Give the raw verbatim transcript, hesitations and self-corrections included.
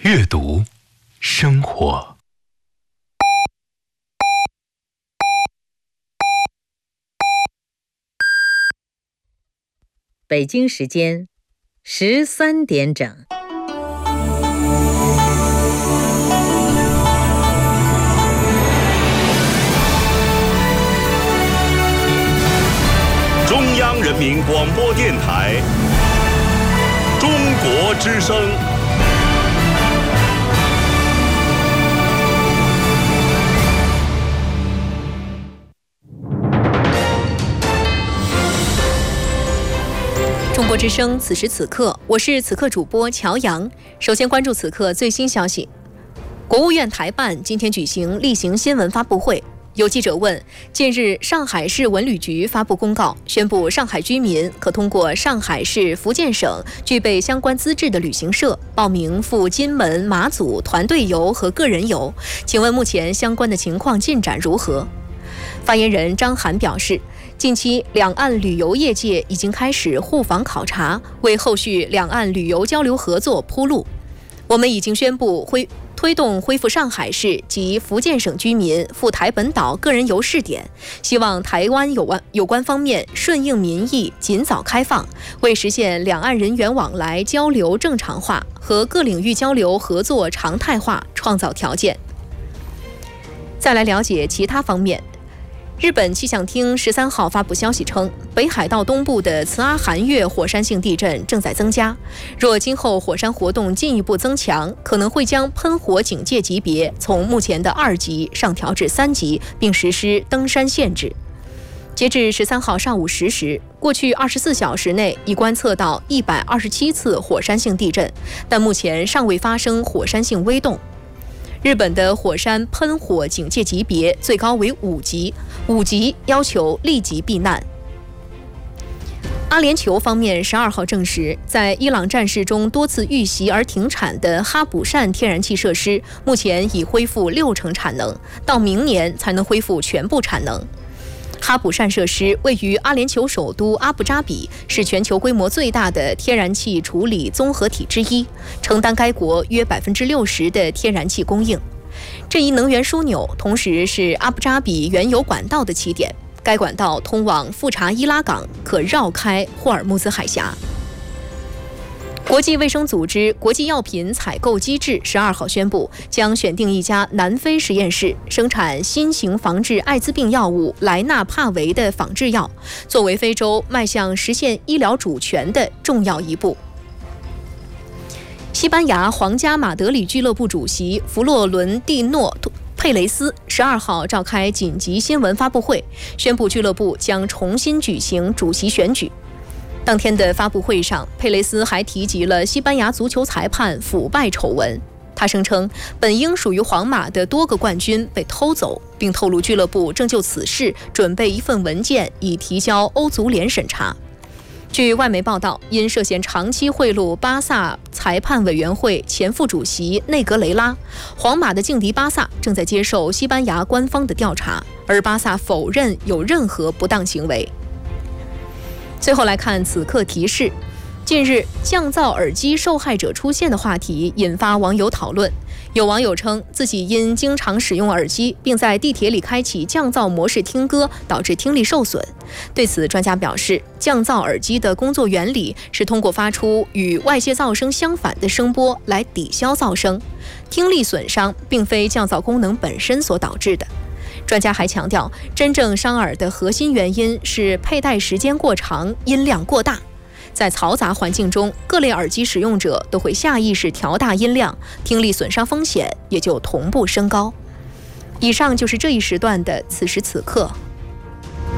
阅读，生活。 北京时间十三点整。 中央人民广播电台《中国之声》。 中国之声，此时此刻，我是此刻主播乔阳。首先关注此刻最新消息。国务院台办今天举行例行新闻发布会，有记者问：近日，上海市文旅局发布公告，宣布上海居民可通过上海市、福建省具备相关资质的旅行社报名赴金门、马祖团队游和个人游，请问目前相关的情况进展如何？发言人张涵表示，近期两岸旅游业界已经开始互访考察，为后续两岸旅游交流合作铺路。我们已经宣布恢推动恢复上海市及福建省居民赴台本岛个人游试点，希望台湾有关有关方面顺应民意，尽早开放，为实现两岸人员往来交流正常化和各领域交流合作常态化创造条件。再来了解其他方面。日本气象厅十三号发布消息称，北海道东部的慈阿寒越火山性地震正在增加，若今后火山活动进一步增强，可能会将喷火警戒级别从目前的二级上调至三级，并实施登山限制。截至十三号上午十时，过去二十四小时内已观测到一百二十七次火山性地震，但目前尚未发生火山性微动。日本的火山喷火警戒级别最高为五级，五级要求立即避难。阿联酋方面十二号证实，在伊朗战事中多次遇袭而停产的哈卜善天然气设施，目前已恢复六成产能，到明年才能恢复全部产能。哈卜善设施位于阿联酋首都阿布扎比，是全球规模最大的天然气处理综合体之一，承担该国约百分之六十的天然气供应。这一能源枢纽同时是阿布扎比原油管道的起点，该管道通往富查伊拉港，可绕开霍尔木兹海峡。国际卫生组织国际药品采购机制十二号宣布，将选定一家南非实验室生产新型防治艾滋病药物莱纳帕韦的仿制药，作为非洲迈向实现医疗主权的重要一步。西班牙皇家马德里俱乐部主席弗洛伦蒂诺佩雷斯十二号召开紧急新闻发布会，宣布俱乐部将重新举行主席选举。当天的发布会上，佩雷斯还提及了西班牙足球裁判腐败丑闻。他声称，本应属于皇马的多个冠军被偷走，并透露俱乐部正就此事准备一份文件，以提交欧足联审查。据外媒报道，因涉嫌长期贿赂巴萨裁判委员会前副主席内格雷拉，皇马的劲敌巴萨正在接受西班牙官方的调查，而巴萨否认有任何不当行为。最后来看此刻提示。近日，降噪耳机受害者出现的话题引发网友讨论。有网友称自己因经常使用耳机，并在地铁里开启降噪模式听歌，导致听力受损。对此，专家表示，降噪耳机的工作原理是通过发出与外界噪声相反的声波来抵消噪声。听力损伤并非降噪功能本身所导致的。专家还强调，真正伤耳的核心原因是佩戴时间过长，音量过大。在嘈杂环境中，各类耳机使用者都会下意识调大音量，听力损伤风险也就同步升高。以上就是这一时段的此时此刻。